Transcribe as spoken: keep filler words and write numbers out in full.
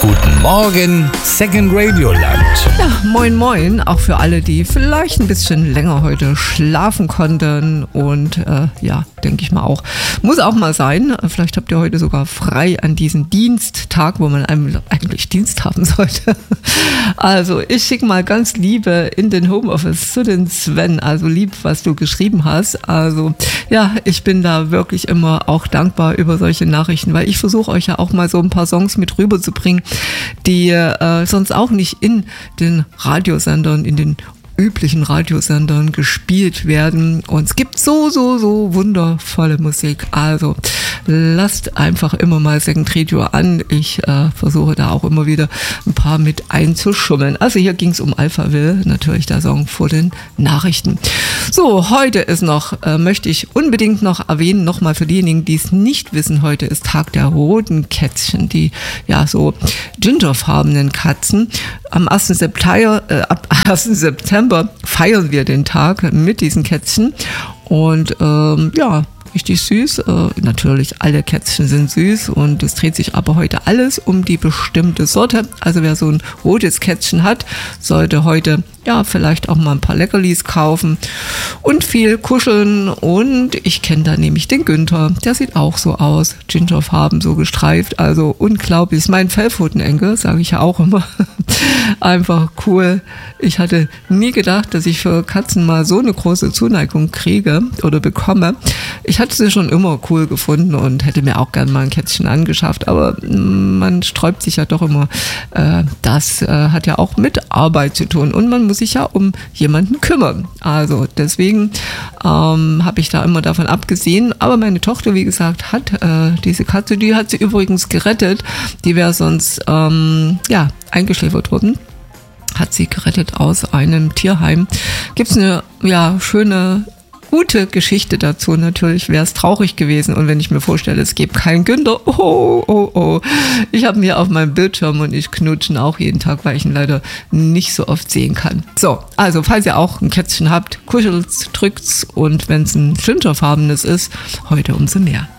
Guten Morgen, Second Radio Land. Ja, moin moin, auch für alle, die vielleicht ein bisschen länger heute schlafen konnten und äh, ja, denke ich mal auch, muss auch mal sein. Vielleicht habt ihr heute sogar frei an diesem Diensttag, wo man eigentlich Dienst haben sollte. Also ich schicke mal ganz Liebe in den Homeoffice zu den Sven, also lieb, was du geschrieben hast. Also ja, ich bin da wirklich immer auch dankbar über solche Nachrichten, weil ich versuche euch ja auch mal so ein paar Songs mit rüberzubringen, die äh, sonst auch nicht in den Radiosendern, in den üblichen Radiosendern gespielt werden. Und es gibt so, so, so wundervolle Musik. Also lasst einfach immer mal Second Radio an. Ich äh, versuche da auch immer wieder ein paar mit einzuschummeln. Also hier ging es um Alphaville, natürlich der Song vor den Nachrichten. So, heute ist noch, äh, möchte ich unbedingt noch erwähnen, nochmal für diejenigen, die es nicht wissen, heute ist Tag der roten Kätzchen, die ja so gingerfarbenen Katzen. Am ersten September, äh, ab ersten September feiern wir den Tag mit diesen Kätzchen und ähm, ja, richtig süß. Äh, natürlich, alle Kätzchen sind süß und es dreht sich aber heute alles um die bestimmte Sorte. Also wer so ein rotes Kätzchen hat, sollte heute ja vielleicht auch mal ein paar Leckerlis kaufen und viel kuscheln. Und ich kenne da nämlich den Günther, der sieht auch so aus, gingerfarben, so gestreift, also unglaublich. Ist mein Fellpfotenenkel, sage ich ja auch immer. Einfach cool. Ich hatte nie gedacht, dass ich für Katzen mal so eine große Zuneigung kriege oder bekomme. Ich hatte sie schon immer cool gefunden und hätte mir auch gern mal ein Kätzchen angeschafft, aber man sträubt sich ja doch immer. Äh, das äh, hat ja auch mit Arbeit zu tun und man muss sich ja um jemanden kümmern. Also deswegen ähm, habe ich da immer davon abgesehen. Aber meine Tochter, wie gesagt, hat äh, diese Katze, die hat sie übrigens gerettet. Die wäre sonst ähm, ja eingeschläfert worden. Hat sie gerettet aus einem Tierheim. Gibt es eine ja schöne gute Geschichte dazu. Natürlich wäre es traurig gewesen und wenn ich mir vorstelle, es gibt keinen Günther, oh, oh, oh. Ich habe ihn hier auf meinem Bildschirm und ich knutschen auch jeden Tag, weil ich ihn leider nicht so oft sehen kann. So, also falls ihr auch ein Kätzchen habt, kuschelt's, drückt's und wenn es ein gingerfarbenes ist, heute umso mehr.